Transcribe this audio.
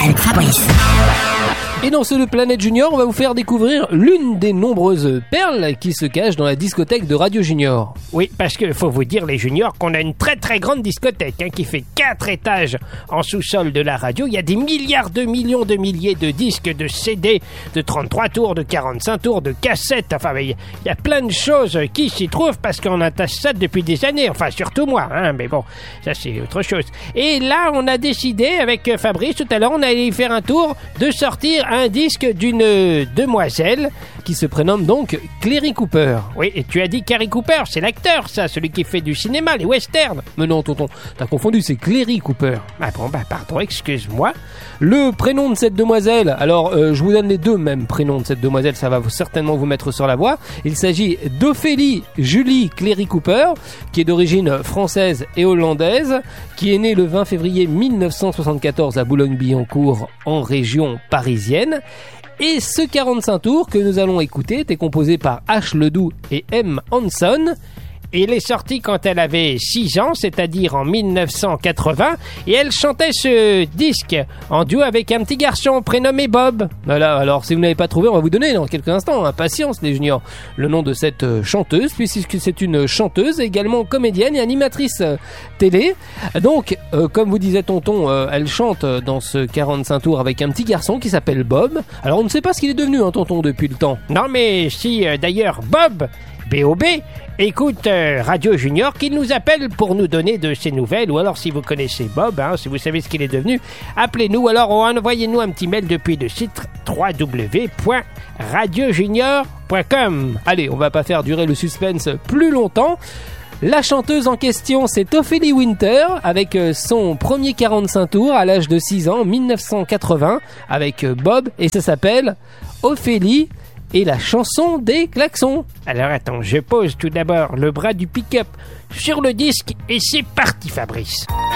avec Fabrice. Et dans ce Planète Junior, on va vous faire découvrir l'une des nombreuses perles qui se cachent dans la discothèque de Radio Junior. Oui, parce que faut vous dire les juniors qu'on a une très très grande discothèque qui fait 4 étages en sous-sol de la radio. Il y a des milliards de millions de milliers de disques, de CD, de 33 tours, de 45 tours, de cassettes. Enfin, il y a plein de choses qui s'y trouvent parce qu'on attache ça depuis des années. Enfin, surtout moi, mais bon, ça c'est autre chose. Et là, on a décidé avec Fabrice, tout à l'heure, on allait faire un tour de sortir un disque d'une demoiselle qui se prénomme donc Cléry Cooper. Oui, et tu as dit Cary Cooper, c'est l'acteur, ça, celui qui fait du cinéma, les westerns. Mais non, tonton, t'as confondu, c'est Cléry Cooper. Ah bon, pardon, excuse-moi. Le prénom de cette demoiselle, alors je vous donne les deux mêmes prénoms de cette demoiselle, ça va certainement vous mettre sur la voie. Il s'agit d'Ophélie Julie Cléry Cooper, qui est d'origine française et hollandaise, qui est née le 20 février 1974 à Boulogne-Billancourt, en région parisienne. Et ce 45 tours que nous allons écouter était composé par H. Ledoux et M. Hanson. Il est sorti quand elle avait 6 ans, c'est-à-dire en 1980, et elle chantait ce disque en duo avec un petit garçon prénommé Bob. Voilà, alors si vous n'avez pas trouvé, on va vous donner dans quelques instants, patience les juniors, le nom de cette chanteuse, puisque c'est une chanteuse, également comédienne et animatrice télé. Donc, comme vous disait tonton, elle chante dans ce 45 tours avec un petit garçon qui s'appelle Bob. Alors on ne sait pas ce qu'il est devenu, tonton, depuis le temps. Non mais si, d'ailleurs, Bob, B.O.B., écoute Radio Junior qui nous appelle pour nous donner de ses nouvelles, ou alors si vous connaissez Bob, si vous savez ce qu'il est devenu, appelez-nous, alors envoyez-nous un petit mail depuis le site www.radiojunior.com. Allez, on va pas faire durer le suspense plus longtemps. La chanteuse en question, c'est Ophélie Winter, avec son premier 45 tours à l'âge de 6 ans, en 1980, avec Bob, et ça s'appelle Ophélie et la chanson des klaxons. Alors attends, je pose tout d'abord le bras du pick-up sur le disque et c'est parti Fabrice.